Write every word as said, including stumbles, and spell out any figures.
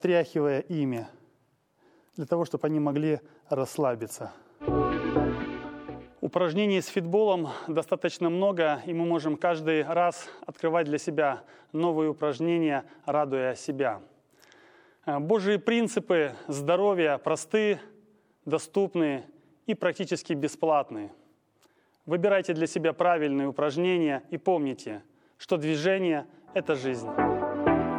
встряхивая ими, для того, чтобы они могли расслабиться. Упражнений с фитболом достаточно много, и мы можем каждый раз открывать для себя новые упражнения, радуя себя. Божьи принципы здоровья просты, доступны и практически бесплатны. Выбирайте для себя правильные упражнения и помните, что движение – это жизнь.